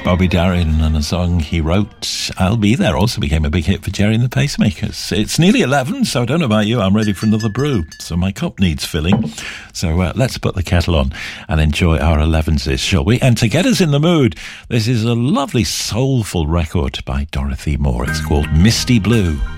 Bobby Darin and a song he wrote, I'll Be There, also became a big hit for Gerry and the Pacemakers. It's nearly 11, so I don't know about you, I'm ready for another brew. So my cup needs filling. So let's put the kettle on and enjoy our 11s, shall we? And to get us in the mood, this is a lovely soulful record by Dorothy Moore. It's called Misty Blue.